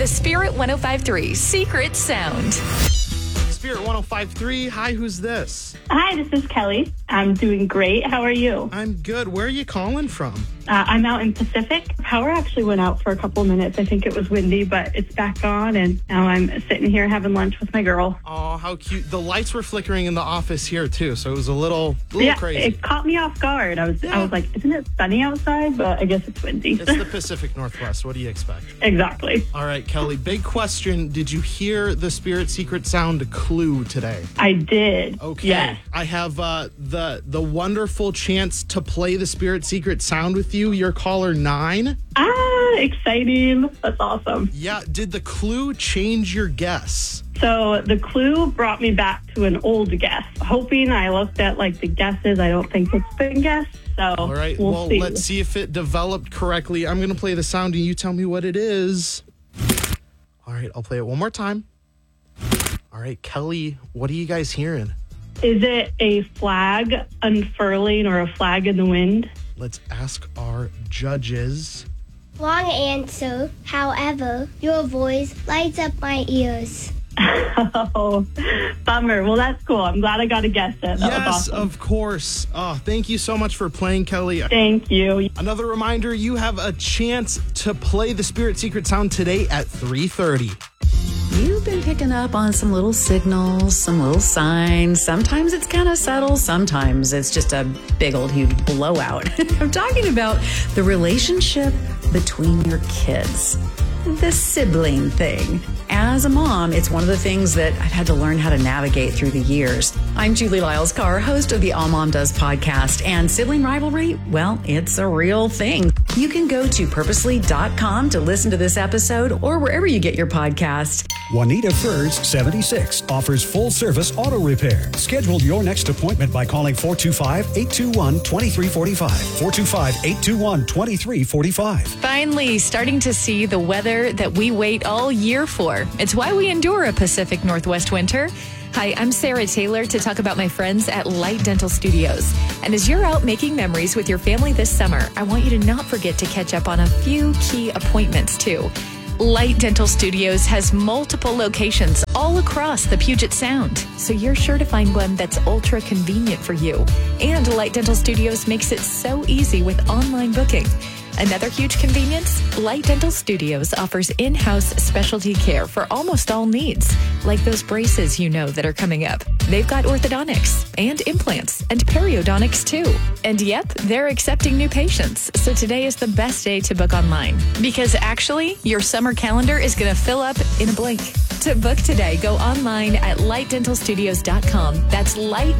the Spirit 105.3 Secret Sound. Spirit 105.3. Hi, who's this? Hi, this is Kelly. I'm doing great. How are you? I'm good. Where are you calling from? I'm out in Pacific. Power actually went out for a couple of minutes. I think it was windy, but it's back on, and now I'm sitting here having lunch with my girl. Oh, how cute. The lights were flickering in the office here, too, so it was a little crazy. It caught me off guard. I was like, isn't it sunny outside? But I guess it's windy. It's the Pacific Northwest. What do you expect? Exactly. All right, Kelly, big question. Did you hear the Spirit Secret Sound clue today? I did. Okay. Yes. I have the wonderful chance to play the Spirit Secret Sound with you. You're caller 9. Exciting. That's awesome. Yeah. Did the clue change your guess? So the clue brought me back to an old guess. Hoping I looked at the guesses. I don't think it's been guessed. So all right. We'll see. Let's see if it developed correctly. I'm going to play the sound and you tell me what it is. All right. I'll play it one more time. All right, Kelly, what are you guys hearing? Is it a flag unfurling or a flag in the wind? Let's ask our judges. Wrong answer. However, your voice lights up my ears. Oh, bummer. Well, that's cool. I'm glad I got a guess at. Yes, awesome. of course. Oh, thank you so much for playing, Kelly. Thank you. Another reminder, you have a chance to play the Spirit Secret Sound today at 3:30. You've been picking up on some little signals, some little signs. Sometimes it's kind of subtle. Sometimes it's just a big old huge blowout. I'm talking about the relationship between your kids, the sibling thing. As a mom, it's one of the things that I've had to learn how to navigate through the years. I'm Julie Lyles-Carr, host of the All Mom Does podcast, and sibling rivalry, well, it's a real thing. You can go to purposely.com to listen to this episode or wherever you get your podcast. Juanita Furs, 76, offers full-service auto repair. Schedule your next appointment by calling 425-821-2345. 425-821-2345. Finally, starting to see the weather that we wait all year for. It's why we endure a Pacific Northwest winter. Hi, I'm Sarah Taylor to talk about my friends at Light Dental Studios. And as you're out making memories with your family this summer, I want you to not forget to catch up on a few key appointments too. Light Dental Studios has multiple locations all across the Puget Sound, so you're sure to find one that's ultra convenient for you. And Light Dental Studios makes it so easy with online booking. Another huge convenience, Light Dental Studios offers in-house specialty care for almost all needs, like those braces that are coming up. They've got orthodontics and implants and periodontics too. And yep, they're accepting new patients, so today is the best day to book online. Because actually, your summer calendar is going to fill up in a blink. To book today, go online at lightdentalstudios.com. That's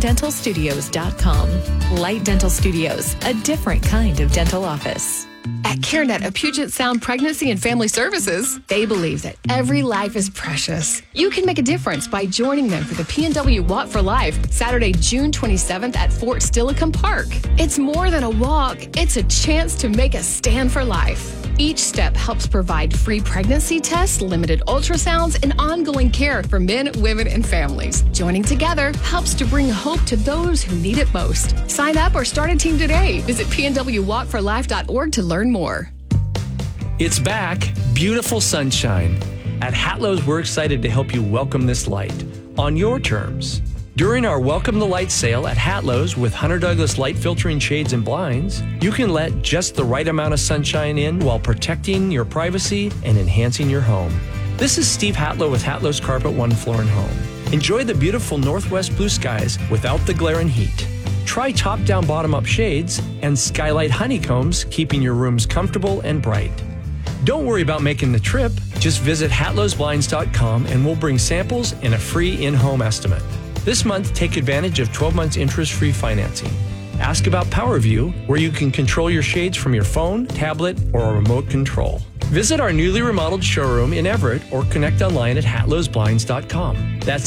lightdentalstudios.com. Light Dental Studios, a different kind of dental office. At CareNet of Puget Sound Pregnancy and Family Services, they believe that every life is precious. You can make a difference by joining them for the PNW Walk for Life, Saturday, June 27th at Fort Steilacoom Park. It's more than a walk, it's a chance to make a stand for life. Each step helps provide free pregnancy tests, limited ultrasounds, and ongoing care for men, women, and families. Joining together helps to bring hope to those who need it most. Sign up or start a team today. Visit pnwwalkforlife.org to learn more. It's back, beautiful sunshine. At Hatlow's, we're excited to help you welcome this light on your terms. During our Welcome the Light sale at Hatlow's with Hunter Douglas light filtering shades and blinds, you can let just the right amount of sunshine in while protecting your privacy and enhancing your home. This is Steve Hatlow with Hatlow's Carpet One Floor and Home. Enjoy the beautiful northwest blue skies without the glare and heat. Try top-down, bottom-up shades and skylight honeycombs, keeping your rooms comfortable and bright. Don't worry about making the trip. Just visit hatlowsblinds.com and we'll bring samples and a free in-home estimate. This month, take advantage of 12 months interest-free financing. Ask about PowerView, where you can control your shades from your phone, tablet, or a remote control. Visit our newly remodeled showroom in Everett or connect online at hatlowsblinds.com. That's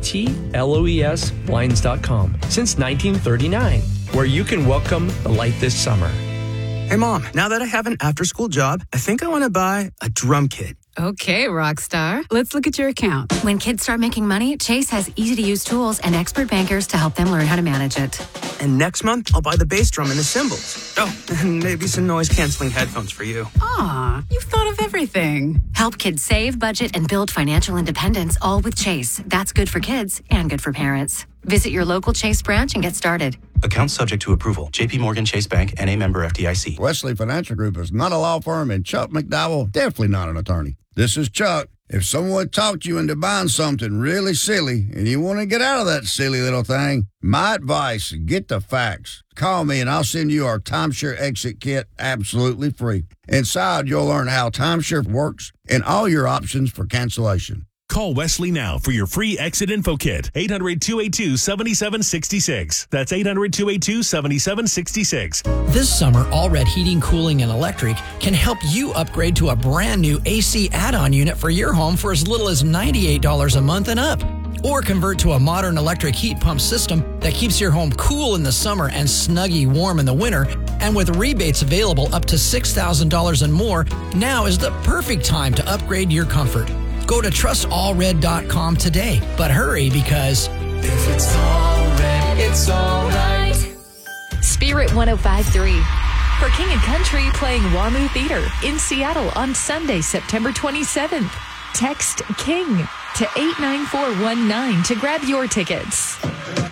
HATLOES blinds.com since 1939, where you can welcome the light this summer. Hey, Mom, now that I have an after-school job, I think I want to buy a drum kit. Okay, rock star. Let's look at your account. When kids start making money, Chase has easy-to-use tools and expert bankers to help them learn how to manage it. And next month, I'll buy the bass drum and the cymbals. Oh, and maybe some noise-canceling headphones for you. Aw, you've thought of everything. Help kids save, budget, and build financial independence, all with Chase. That's good for kids and good for parents. Visit your local Chase branch and get started. Account subject to approval. J.P. Morgan Chase Bank, N.A. member FDIC. Wesley Financial Group is not a law firm, and Chuck McDowell definitely not an attorney. This is Chuck. If someone talked you into buying something really silly and you want to get out of that silly little thing, my advice, get the facts. Call me and I'll send you our timeshare exit kit absolutely free. Inside, you'll learn how timeshare works and all your options for cancellation. Call Wesley now for your free exit info kit. 800-282-7766. That's 800-282-7766. This summer, All Red Heating, Cooling, and Electric can help you upgrade to a brand new AC add-on unit for your home for as little as $98 a month and up. Or convert to a modern electric heat pump system that keeps your home cool in the summer and snuggy warm in the winter. And with rebates available up to $6,000 and more, now is the perfect time to upgrade your comfort. Go to trustallred.com today, but hurry because if it's all red, it's all right. Spirit 105.3 for King and Country playing WAMU Theater in Seattle on Sunday, September 27th. Text KING to 89419 to grab your tickets.